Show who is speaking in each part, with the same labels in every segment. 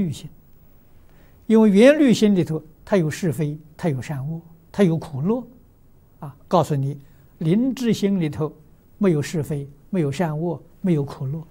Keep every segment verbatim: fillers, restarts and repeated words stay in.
Speaker 1: 虑心，因为缘虑心里头它有是非，它有善恶，它有苦乐，啊，告诉你，灵智心里头没有是非，没有善恶，没有苦乐。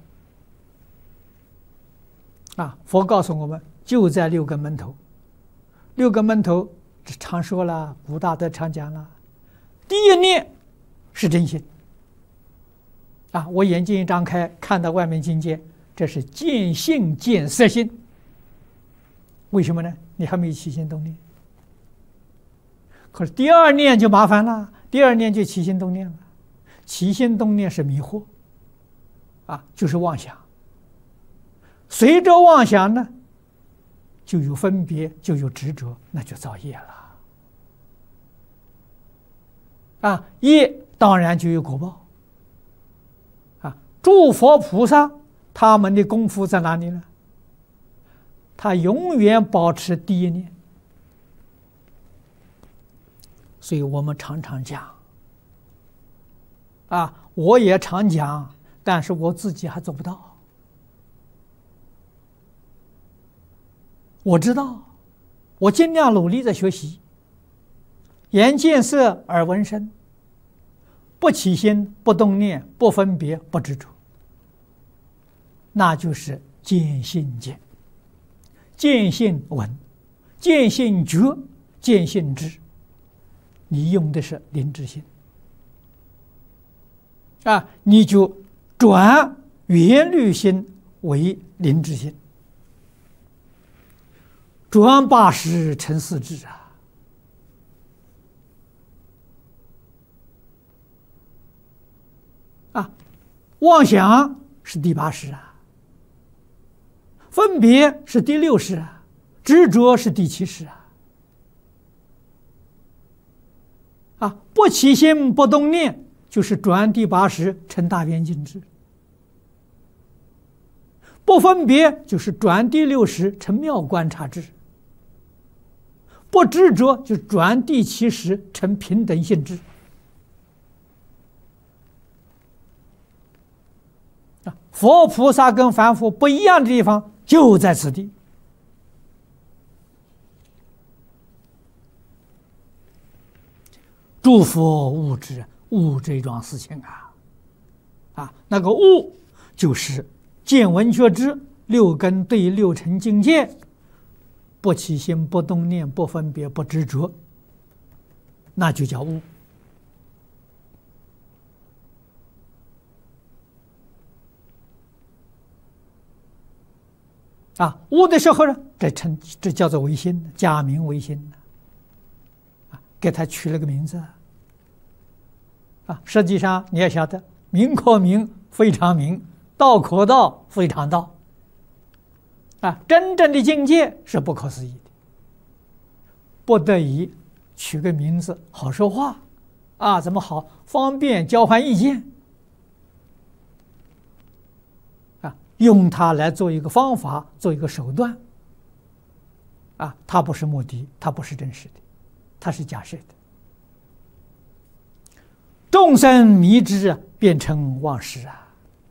Speaker 1: 啊，佛告诉我们，就在六根门头。六根门头常说了，古大德常讲了，第一念是真心。啊，我眼睛一张开，看到外面境界，这是见性见色心。为什么呢？你还没起心动念。可是第二念就麻烦了，第二念就起心动念了。起心动念是迷惑，啊，就是妄想。随着妄想呢，就有分别，就有执着，那就造业了。啊，业当然就有果报。啊，诸佛菩萨他们的功夫在哪里呢？他永远保持第一念。所以我们常常讲，啊，我也常讲，但是我自己还做不到。我知道，我尽量努力在学习。眼见色，耳闻声，不起心，不动念，不分别，不执着，那就是见性见。见性闻，见性觉，见性知。你用的是灵智心啊，你就转缘虑心为灵智心，转八识成四智啊！啊，妄想是第八识啊，分别是第六识啊，执着是第七识啊。啊，不起心不动念，就是转第八识成大圆镜智；不分别，就是转第六识成妙观察智；不执着，就转第七识成平等性智。啊，佛菩萨跟凡夫不一样的地方就在此地。诸佛悟知，悟这桩事情啊，啊，那个悟就是见闻觉知六根对六尘境界，不起心，不动念，不分别，不执着，那就叫悟。啊，悟的时候呢，这称这叫做唯心，假名唯心，啊，给他取了个名字。啊，实际上你要晓得，名可名，非常名；道可道，非常道。啊，真正的境界是不可思议的，不得已取个名字好说话，啊，怎么好方便交换意见？啊，用它来做一个方法，做一个手段。啊，它不是目的，它不是真实的，它是假设的。众生迷之，变成妄识啊！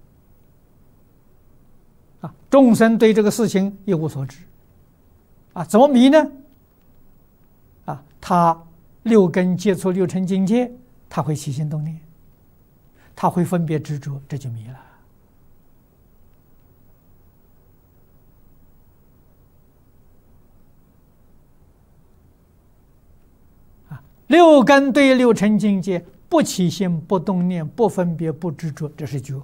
Speaker 1: 啊，众生对这个事情一无所知，啊，怎么迷呢？啊，他六根接触六尘境界，他会起心动念，他会分别执着，这就迷了。啊，六根对六尘境界。不起心，不动念，不分别，不执着，这是觉。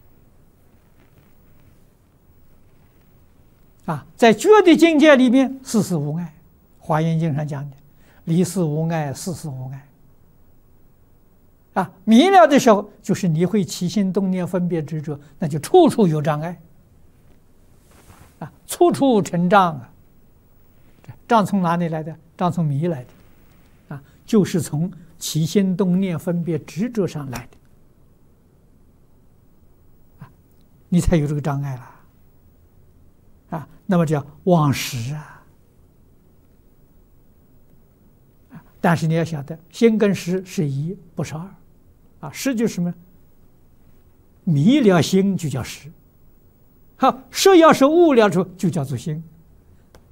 Speaker 1: 啊，在觉的境界里面，事事无碍。华严经上讲的，离事无碍，事事无碍。啊，迷了的时候，就是你会起心动念，分别执着，那就处处有障碍。啊，处处成障啊。障从哪里来的？障从迷来的。啊，就是从起心动念、分别执着上来的，啊，你才有这个障碍了，啊，那么叫妄识啊，啊，但是你要晓得，心跟识是一，不是二，啊，识就是什么？迷了心就叫识，好，识要是悟了之后就叫做心。